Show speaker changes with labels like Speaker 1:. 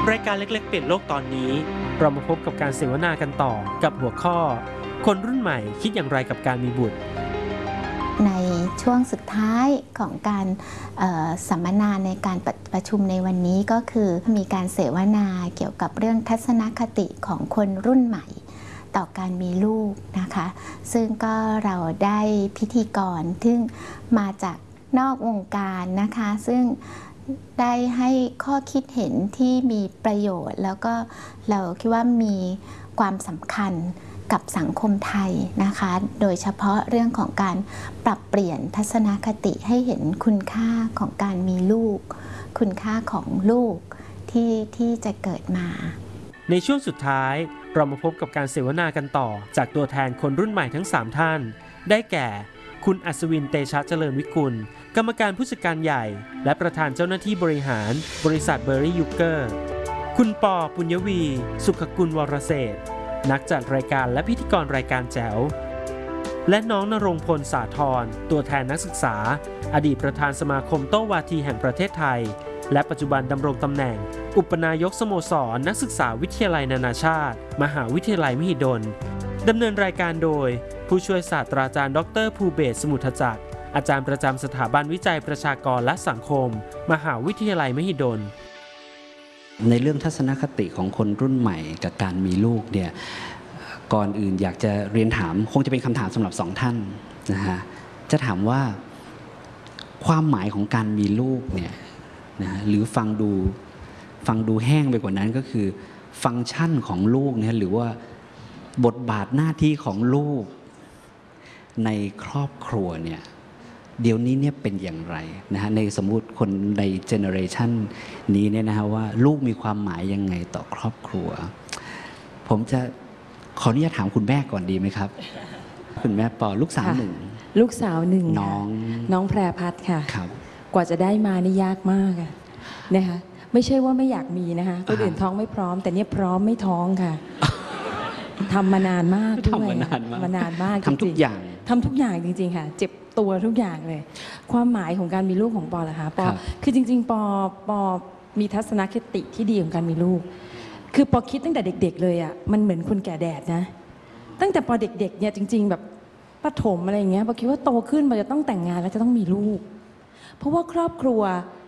Speaker 1: รายการเล็กๆเปลี่ยนโลกตอนนี้เรามาพบกับการเสวนากันต่อกับหัวข้อคนรุ่นใหม่คิดอย่างไรกับการมีบุตร
Speaker 2: ในช่วงสุดท้ายของการสัมมนาในการประชุมในวันนี้ก็คือมีการเสวนาเกี่ยวกับเรื่องทัศนคติของคนรุ่นใหม่ต่อการมีลูกนะคะซึ่งก็เราได้พิธีกรที่มาจากนอกวงการนะคะซึ่งได้ให้ข้อคิดเห็นที่มีประโยชน์แล้วก็เราคิดว่ามีความสำคัญกับสังคมไทยนะคะโดยเฉพาะเรื่องของการปรับเปลี่ยนทัศนคติให้เห็นคุณค่าของการมีลูกคุณค่าของลูกที่จะเกิดมา
Speaker 1: ในช่วงสุดท้ายเรามาพบกับการเสวนากันต่อจากตัวแทนคนรุ่นใหม่ทั้ง3ท่านได้แก่คุณอัศวินเตชะเจริญวิกุลกรรมการผู้จัดการใหญ่และประธานเจ้าหน้าที่บริหารบริษัทเบอร์รี่ยูเกอร์คุณปอปุญญวีสุขกุลวรเศรษฐ์นักจัดรายการและพิธีกรรายการแจ๋วและน้องณรงค์พลสาธรตัวแทนนักศึกษาอดีตประธานสมาคมโต้วาทีแห่งประเทศไทยและปัจจุบันดำรงตำแหน่งอุปนายกสโมสรนักศึกษาวิทยาลัยนานาชาติมหาวิทยาลัยมหิดลดำเนินรายการโดยผู้ช่วยศาสตราจารย์ดร.ภูเบศรสมุทรจักรอาจารย์ประจำสถาบันวิจัยประชากรและสังคมมหาวิทยาลัยมหิดล
Speaker 3: ในเรื่องทัศนคติของคนรุ่นใหม่กับการมีลูกเนี่ยก่อนอื่นอยากจะเรียนถามคงจะเป็นคำถามสำหรับ2ท่านนะฮะจะถามว่าความหมายของการมีลูกเนี่ยนะหรือฟังดูแห้งไปกว่านั้นก็คือฟังก์ชันของลูกเนี่ยหรือว่าบทบาทหน้าที่ของลูกในครอบครัวเนี่ยเดี๋ยวนี้เนี่ยเป็นอย่างไรนะฮะในสมมุติคนในเจเนอเรชันนี้เนี่ยนะฮะว่าลูกมีความหมายยังไงต่อครอบครัวผมจะขออนุญาตถามคุณแม่ก่อนดีไหมครับคุณแม่ปอลูกสาวหนึ่ง
Speaker 4: ลูกสาวหนึ่งน้องแพรพัฒน์ค่ะกว่าจะได้มานี่ยากมากนะคะไม่ใช่ว่าไม่อยากมีนะคะคนอื่นท้องไม่พร้อมแต่เนี่ยพร้อมไม่ท้องค่ะทำมานานมากด้วยทำมานานมาก
Speaker 3: ทำทุกอย่าง
Speaker 4: ทำทุกอย่างจริงๆค่ะเจ็บตัวทุกอย่างเลยความหมายของการมีลูกของปอล่ะคะปอคือจริงๆปอมีทัศนคติที่ดีของการมีลูกคือปอคิดตั้งแต่เด็กๆเลยอ่ะมันเหมือนคนแก่แดดนะตั้งแต่ปอเด็กๆเนี่ยจริงๆแบบประถมอะไรอย่างเงี้ยปอคิดว่าโตขึ้นปอจะต้องแต่งงานแล้วจะต้องมีลูกเพราะว่าครอบครัว